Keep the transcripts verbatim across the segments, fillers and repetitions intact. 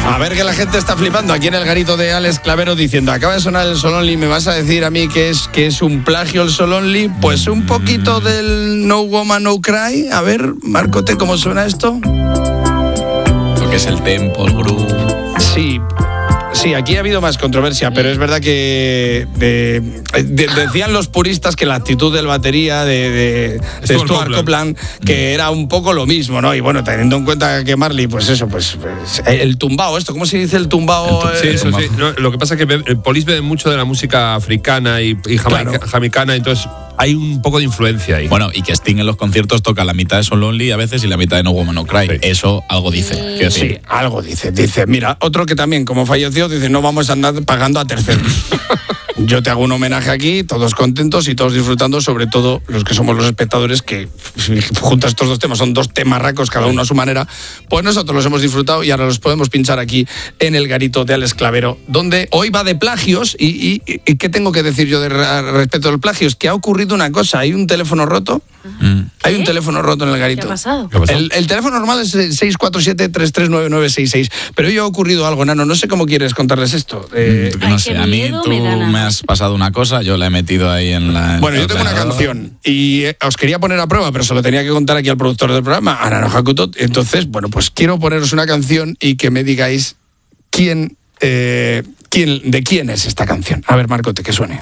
A ver que la gente está flipando aquí en el garito de Alex Clavero diciendo, acaba de sonar el Sol Only, ¿me vas a decir a mí que es, que es un plagio el Sol Only? Pues un poquito del No Woman No Cry. A ver, Marcote, ¿cómo suena esto? Lo que es el tempo, el groove. Sí. Sí, aquí ha habido más controversia, pero es verdad que de, de, decían los puristas que la actitud del batería de, de, de Stuart Copeland, que era un poco lo mismo, ¿no? Y bueno, teniendo en cuenta que Marley, pues eso, pues, pues el tumbao, esto, ¿cómo se dice el tumbao? El tu, sí, eso sí. No, lo que pasa es que el Police bebe mucho de la música africana y, y jamaica, claro. jamaicana, entonces hay un poco de influencia ahí. Bueno, y que Sting en los conciertos toca la mitad de Sol Only a veces y la mitad de No Woman No Cry. Sí. Eso algo dice. Sí, sí, algo dice. Dice, mira, otro que también, como falleció, dice, no vamos a andar pagando a terceros. Yo te hago un homenaje aquí, todos contentos y todos disfrutando, sobre todo los que somos los espectadores, que juntas estos dos temas, son dos temarracos, cada uno a su manera, pues nosotros los hemos disfrutado y ahora los podemos pinchar aquí en el garito de Alex Clavero, donde hoy va de plagios y, y, y ¿qué tengo que decir yo de respecto al plagio? Es que ha ocurrido una cosa, hay un teléfono roto, mm. hay un teléfono roto en el garito. ¿Qué ha pasado? ¿Qué ha pasado? El, el teléfono normal es seis cuatro siete, tres tres nueve nueve seis seis, pero hoy ha ocurrido algo, Nano, no sé cómo quieres contarles esto. Eh, no Ay, sé, a mí tú me, me has pasado una cosa, yo la he metido ahí en la... Bueno, yo tengo una canción y eh, os quería poner a prueba, pero se lo tenía que contar aquí al productor del programa, a Nano Hakuto. Entonces, bueno, pues quiero poneros una canción y que me digáis quién, eh, quién, de quién es esta canción. A ver, Marcote, que suene.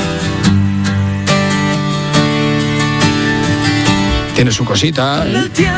Tiene su cosita, ¿eh?